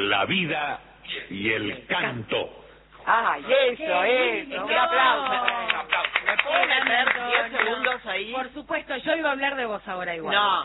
La vida y el canto. ¡Ay, eso! ¡Un aplauso! ¿Me puedo meter 10 segundos ahí? Por supuesto, yo iba a hablar de vos ahora igual. No.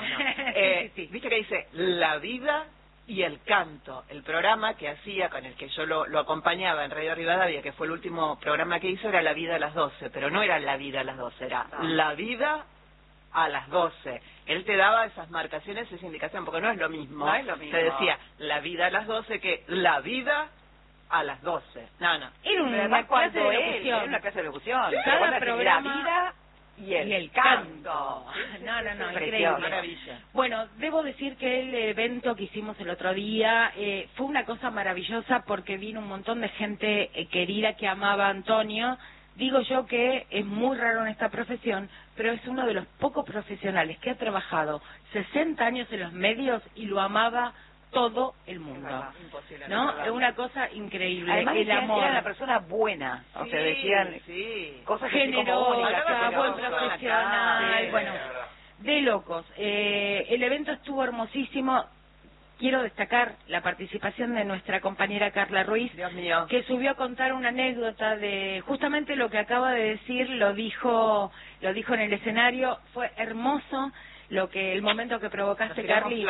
Sí. Viste que dice La vida y el canto, el programa que hacía, con el que yo lo acompañaba en Radio Rivadavia, que fue el último programa que hizo, era La vida a las 12, pero no era La vida a las 12, era La vida a las 12. Él te daba esas marcaciones, esa indicación, porque no es lo mismo. No es lo mismo. Te decía La vida a las 12 que La vida a las 12. No. Era una clase de locución. Era una clase de locución. Sí. Cada Cada programa... La vida y el canto. No, increíble. Precioso. Maravilla. Bueno, debo decir que el evento que hicimos el otro día fue una cosa maravillosa porque vino un montón de gente querida que amaba a Antonio. Digo yo que es muy raro en esta profesión, pero es uno de los pocos profesionales que ha trabajado 60 años en los medios y lo amaba todo el mundo. Imposible. ¿No? Es una cosa increíble. Además, el amor. era una persona buena. O sea, decían cosas así como únicas, generosa, buen generosas. profesional, Sí, bueno, de locos. El evento estuvo hermosísimo. Quiero destacar la participación de nuestra compañera Carla Ruiz, Dios mío. que subió a contar una anécdota de justamente lo que acaba de decir, lo dijo en el escenario. Fue hermoso el momento que provocaste, Carly.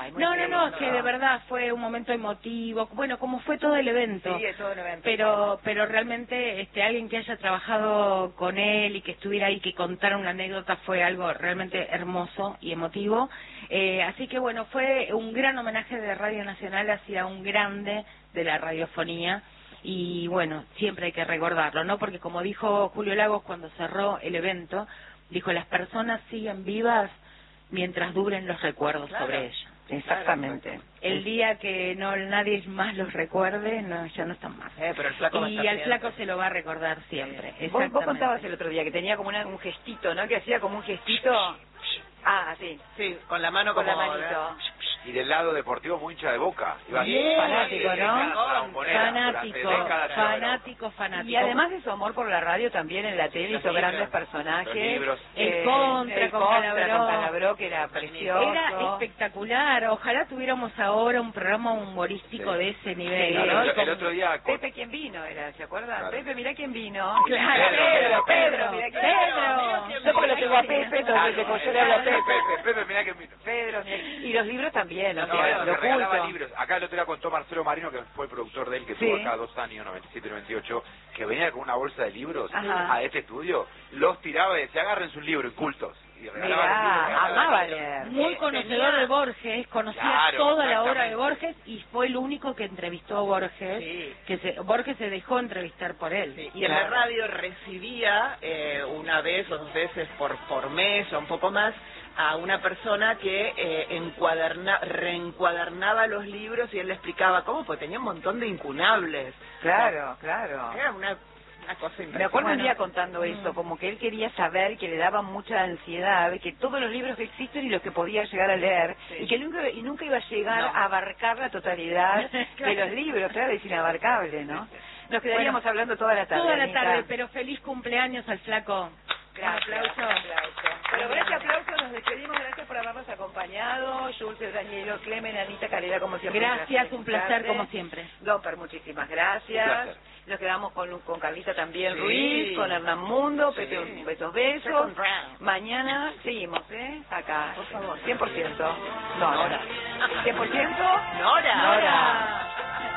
No, que de verdad fue un momento emotivo, bueno, como fue todo el evento. Sí, es todo el evento. Pero realmente alguien que haya trabajado con él y que estuviera ahí, que contara una anécdota, fue algo realmente hermoso y emotivo. Así que bueno, fue un gran homenaje de Radio Nacional hacia un grande de la radiofonía. Y bueno, siempre hay que recordarlo, ¿no? Porque como dijo Julio Lagos cuando cerró el evento, dijo, las personas siguen vivas mientras duren los recuerdos sobre ella. Exactamente. El día que nadie más los recuerde, ya no están más. Pero el flaco va a y estar al flaco se lo va a recordar siempre. Vos contabas el otro día que tenía como un gestito, ¿no? Que hacía como un gestito. Ah, sí. Sí, con la mano con como... la manito. Y del lado deportivo muy hincha de Boca. Bien, fanático, ¿no? Fanático. Y además de su amor por la radio, también en la tele hizo grandes personajes. Libros. El Contra con Calabró, que era precioso. Era espectacular. Ojalá tuviéramos ahora un programa humorístico de ese nivel. Sí, ¿no? el otro día... Pepe, ¿quién vino? ¿Se acuerdan? Claro. Pepe, mirá quién vino. Claro, Pedro. No, porque lo tengo a Pepe, entonces yo le hablo a Pepe. Pepe, mirá quién vino. Pedro, y los libros también, o No, sea, lo regalaba oculto. libros. Acá el otro día contó Marcelo Marino, que fue el productor de él, que estuvo acá 2 años, 97 y 98, que venía con una bolsa de libros a este estudio, los tiraba y decía, agarren sus libros incultos. Y Mirá, amaba leer. Muy conocedor de Borges, conocía toda la obra de Borges y fue el único que entrevistó a Borges, Borges se dejó entrevistar por él. Sí, y en la radio recibía una vez o 2 veces por mes o un poco más a una persona que reencuadernaba los libros y él le explicaba cómo, porque tenía un montón de incunables. Claro. Era una cosa impresionante. Me acuerdo un día contando eso, como que él quería saber, que le daba mucha ansiedad, que todos los libros que existen y los que podía llegar a leer, y que nunca iba a llegar a abarcar la totalidad de los libros, claro, es inabarcable, ¿no? Nos quedaríamos hablando toda la tarde. Toda la Anita. tarde, pero feliz cumpleaños al flaco. Gracias, Un aplauso. Bueno, con este aplauso nos despedimos, gracias por habernos acompañado, Jules, Danielo, Clemen, Anita, Calera, como siempre. Gracias, un placer como siempre. Doper, muchísimas gracias. Nos quedamos con Carlita también Ruiz, con Hernán Mundo, Pepe, besos. Mañana seguimos, acá, por favor, 100%. No, ahora. 100%. Nora.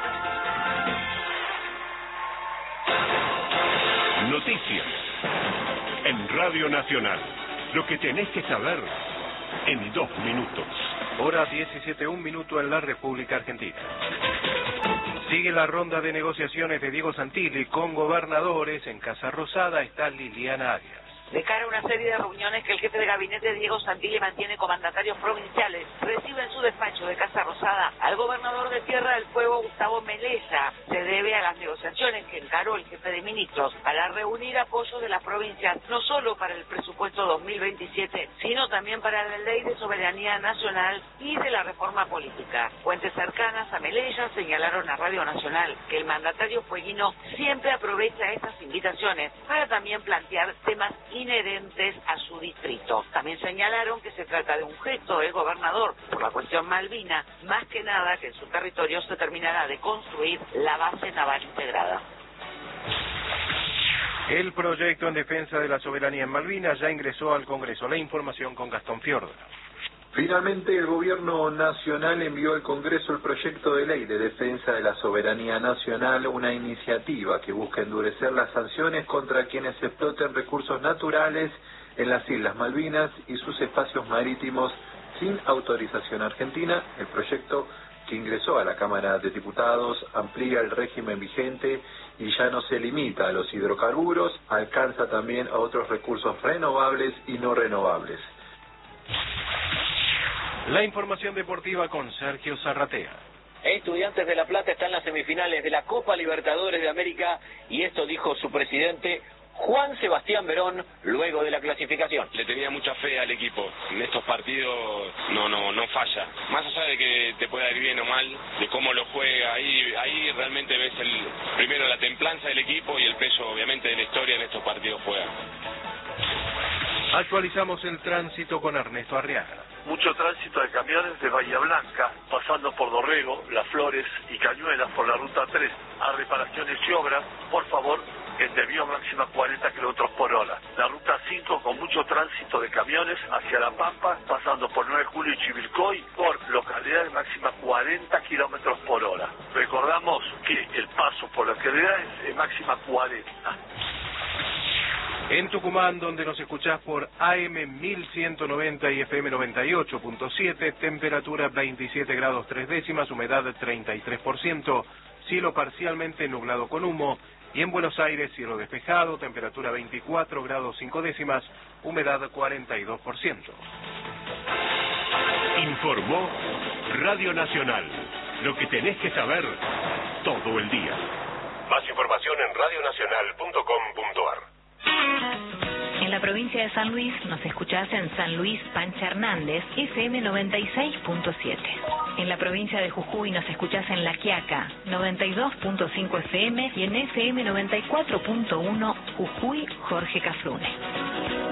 Noticias en Radio Nacional. Lo que tenés que saber en 2 minutos. Hora 17:01 en la República Argentina. Sigue la ronda de negociaciones de Diego Santilli con gobernadores. En Casa Rosada está Liliana Arias. De cara a una serie de reuniones que el jefe de gabinete Diego Santilli mantiene con mandatarios provinciales, recibe en su despacho de Casa Rosada al gobernador de Tierra del Fuego, Gustavo Meleza. Se debe a las negociaciones que encaró el jefe de ministros para reunir apoyo de las provincias, no solo para el presupuesto 2027, sino también para la ley de soberanía nacional y de la reforma política. Fuentes cercanas a Melella señalaron a Radio Nacional que el mandatario fueguino siempre aprovecha estas invitaciones para también plantear temas inherentes a su distrito. También señalaron que se trata de un gesto del gobernador por la cuestión Malvina, más que nada que en su territorio se terminará de construir la base naval integrada. El proyecto en defensa de la soberanía en Malvinas ya ingresó al Congreso. La información con Gastón Fiorda. Finalmente, el Gobierno Nacional envió al Congreso el proyecto de ley de defensa de la soberanía nacional, una iniciativa que busca endurecer las sanciones contra quienes exploten recursos naturales en las Islas Malvinas y sus espacios marítimos sin autorización argentina. El proyecto, que ingresó a la Cámara de Diputados, amplía el régimen vigente y ya no se limita a los hidrocarburos, alcanza también a otros recursos renovables y no renovables. La información deportiva con Sergio Zarratea. Estudiantes de La Plata está en las semifinales de la Copa Libertadores de América y esto dijo su presidente Juan Sebastián Verón luego de la clasificación. Le tenía mucha fe al equipo. En estos partidos no falla. Más allá de que te pueda ir bien o mal, de cómo lo juega, ahí realmente ves primero la templanza del equipo y el peso obviamente de la historia en estos partidos juega. Actualizamos el tránsito con Ernesto Arriaga. Mucho tránsito de camiones de Bahía Blanca, pasando por Dorrego, Las Flores y Cañuelas por la ruta 3 a reparaciones y obras, por favor, en desvío máxima 40 km por hora. La ruta 5 con mucho tránsito de camiones hacia La Pampa, pasando por 9 de Julio y Chivilcoy, por localidades máxima 40 km por hora. Recordamos que el paso por localidades es máxima 40. En Tucumán, donde nos escuchás por AM 1190 y FM 98.7, temperatura 27 grados 3 décimas, humedad 33%, cielo parcialmente nublado con humo, y en Buenos Aires, cielo despejado, temperatura 24 grados 5 décimas, humedad 42%. Informó Radio Nacional. Lo que tenés que saber todo el día. Más información en radionacional.com.ar. En la provincia de San Luis nos escuchás en San Luis Pancha Hernández, FM 96.7. En la provincia de Jujuy nos escuchás en La Quiaca, 92.5 FM y en FM 94.1 Jujuy Jorge Cafrune.